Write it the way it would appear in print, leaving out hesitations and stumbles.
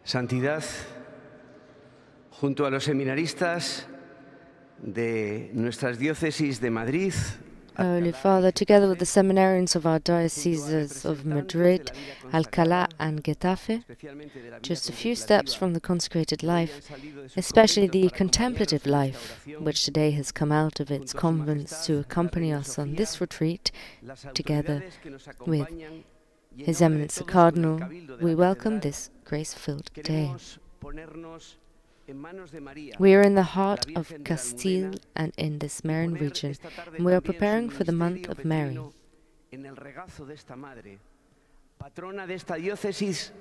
Santidad, junto a los seminaristas de nuestras diócesis de Madrid, Holy Father, together with the seminarians of our dioceses of Madrid, Alcalá and Getafe, just a few steps from the consecrated life, especially the contemplative life, which today has come out of its convents to accompany us on this retreat, together with His Eminence the Cardinal, we welcome this grace-filled day. We are in the heart of Castile and in this Marian region, and we are preparing for the month of Mary.